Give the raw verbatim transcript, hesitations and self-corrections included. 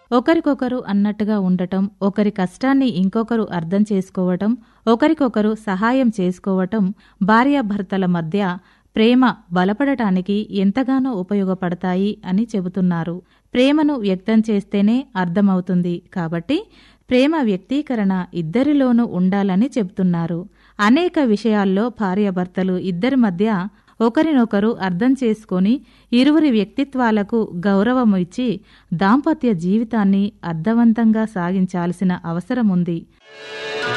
ఒకరికొకరు అన్నట్టుగా ఉండటం, ఒకరి కష్టాన్ని ఇంకొకరు అర్థం చేసుకోవటం, ఒకరికొకరు సహాయం చేసుకోవటం భార్యాభర్తల మధ్య ప్రేమ బలపడటానికి ఎంతగానో ఉపయోగపడతాయి అని చెబుతున్నారు. ప్రేమను వ్యక్తం చేస్తేనే అర్థమవుతుంది కాబట్టి ప్రేమ వ్యక్తీకరణ ఇద్దరిలోనూ ఉండాలని చెబుతున్నారు. అనేక విషయాల్లో భార్యాభర్తలు ఇద్దరి మధ్య ఒకరినొకరు అర్థం చేసుకొని ఇరువురి వ్యక్తిత్వాలకు గౌరవం ఇచ్చి దాంపత్య జీవితాన్ని అర్థవంతంగా సాగించాల్సిన అవసరముంది.